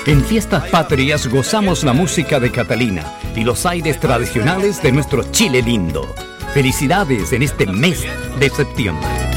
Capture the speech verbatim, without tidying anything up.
En Fiestas Patrias gozamos la música de Catalina y los aires tradicionales de nuestro Chile lindo. Felicidades en este mes de septiembre.